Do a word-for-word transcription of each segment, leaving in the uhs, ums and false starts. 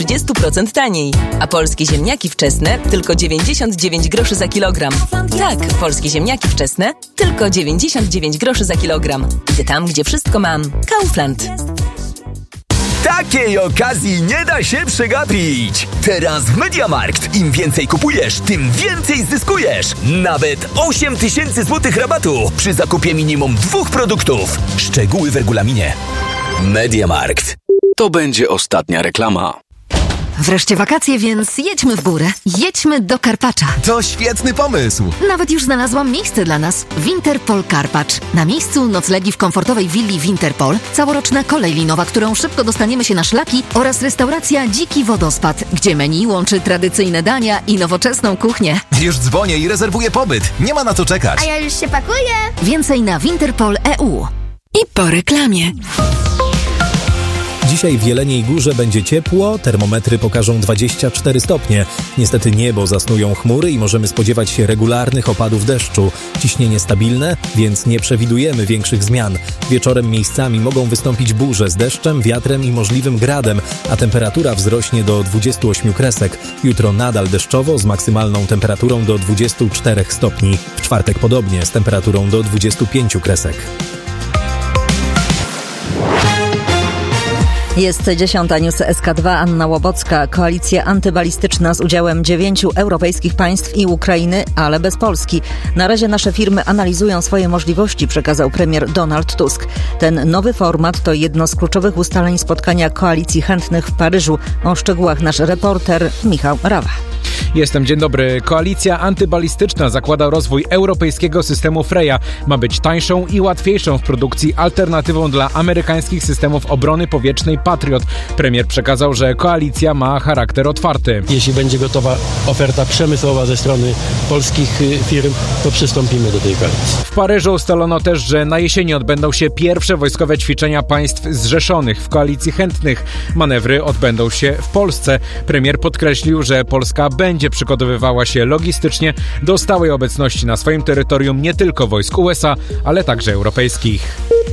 trzydzieści procent taniej. A polskie ziemniaki wczesne tylko dziewięćdziesiąt dziewięć groszy za kilogram. Tak, polskie ziemniaki wczesne tylko dziewięćdziesiąt dziewięć groszy za kilogram. Idę tam, gdzie wszystko mam. Kaufland. Takiej okazji nie da się przegapić! Teraz w MediaMarkt im więcej kupujesz, tym więcej zyskujesz! Nawet osiem tysięcy złotych rabatu przy zakupie minimum dwóch produktów. Szczegóły w regulaminie. MediaMarkt. To będzie ostatnia reklama. Wreszcie wakacje, więc jedźmy w górę. Jedźmy do Karpacza. To świetny pomysł. Nawet już znalazłam miejsce dla nas. Winterpol Karpacz. Na miejscu noclegi w komfortowej willi Winterpol, całoroczna kolej linowa, którą szybko dostaniemy się na szlaki oraz restauracja Dziki Wodospad, gdzie menu łączy tradycyjne dania i nowoczesną kuchnię. Już dzwonię i rezerwuję pobyt. Nie ma na to czekać. A ja już się pakuję. Więcej na winterpol kropka e u. I po reklamie. Dzisiaj w Jeleniej Górze będzie ciepło, termometry pokażą dwadzieścia cztery stopnie. Niestety niebo zasnują chmury i możemy spodziewać się regularnych opadów deszczu. Ciśnienie stabilne, więc nie przewidujemy większych zmian. Wieczorem miejscami mogą wystąpić burze z deszczem, wiatrem i możliwym gradem, a temperatura wzrośnie do dwudziestu ośmiu kresek. Jutro nadal deszczowo z maksymalną temperaturą do dwudziestu czterech stopni. W czwartek podobnie z temperaturą do dwudziestu pięciu kresek. Jest dziesiąta, news S K dwa, Anna Łobocka. Koalicja antybalistyczna z udziałem dziewięciu europejskich państw i Ukrainy, ale bez Polski. Na razie nasze firmy analizują swoje możliwości, przekazał premier Donald Tusk. Ten nowy format to jedno z kluczowych ustaleń spotkania Koalicji Chętnych w Paryżu. O szczegółach nasz reporter Michał Rawa. Jestem, dzień dobry. Koalicja antybalistyczna zakłada rozwój europejskiego systemu Freya. Ma być tańszą i łatwiejszą w produkcji alternatywą dla amerykańskich systemów obrony powietrznej Patriot. Premier przekazał, że koalicja ma charakter otwarty. Jeśli będzie gotowa oferta przemysłowa ze strony polskich firm, to przystąpimy do tej koalicji. W Paryżu ustalono też, że na jesieni odbędą się pierwsze wojskowe ćwiczenia państw zrzeszonych w Koalicji Chętnych. Manewry odbędą się w Polsce. Premier podkreślił, że Polska będzie przygotowywała się logistycznie do stałej obecności na swoim terytorium nie tylko wojsk U S A, ale także europejskich.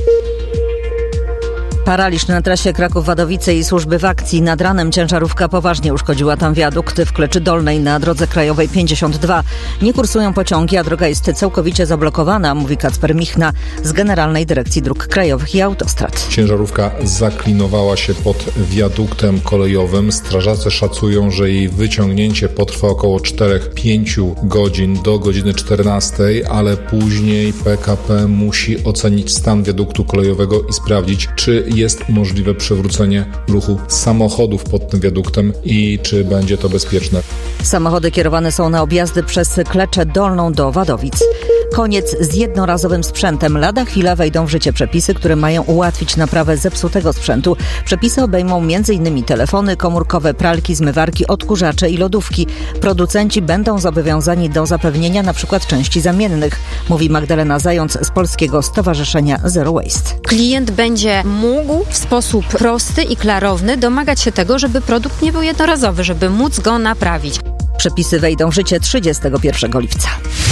Paraliż na trasie Kraków-Wadowice i służby w akcji. Nad ranem ciężarówka poważnie uszkodziła tam wiadukt w Kleczy Dolnej na drodze krajowej pięćdziesiąt dwa. Nie kursują pociągi, a droga jest całkowicie zablokowana, mówi Kacper Michna z Generalnej Dyrekcji Dróg Krajowych i Autostrad. Ciężarówka zaklinowała się pod wiaduktem kolejowym. Strażacy szacują, że jej wyciągnięcie potrwa około cztery do pięciu godzin do godziny czternastej, ale później P K P musi ocenić stan wiaduktu kolejowego i sprawdzić, czy jest możliwe przywrócenie ruchu samochodów pod tym wiaduktem i czy będzie to bezpieczne. Samochody kierowane są na objazdy przez Kleczę Dolną do Wadowic. Koniec z jednorazowym sprzętem. Lada chwila wejdą w życie przepisy, które mają ułatwić naprawę zepsutego sprzętu. Przepisy obejmą m.in. telefony komórkowe, pralki, zmywarki, odkurzacze i lodówki. Producenci będą zobowiązani do zapewnienia np. części zamiennych, mówi Magdalena Zając z Polskiego Stowarzyszenia Zero Waste. Klient będzie mógł w sposób prosty i klarowny domagać się tego, żeby produkt nie był jednorazowy, żeby móc go naprawić. Przepisy wejdą w życie trzydziestego pierwszego lipca.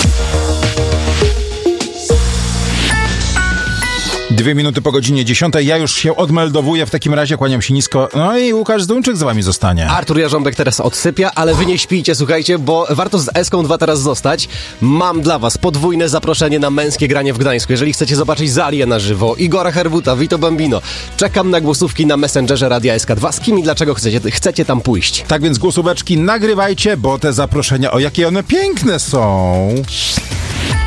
Dwie minuty po godzinie dziesiątej. Ja już się odmeldowuję, w takim razie kłaniam się nisko. No i Łukasz Zduńczyk z wami zostanie. Artur Jarząbek teraz odsypia, ale wy nie śpijcie, słuchajcie, bo warto z Eską dwa teraz zostać. Mam dla was podwójne zaproszenie na męskie granie w Gdańsku. Jeżeli chcecie zobaczyć Zalię na żywo, Igora Herbuta, Vito Bambino, czekam na głosówki na Messengerze Radia S K dwa. Z kim i dlaczego chcecie, chcecie tam pójść? Tak więc głosóweczki nagrywajcie, bo te zaproszenia, o jakie one piękne są.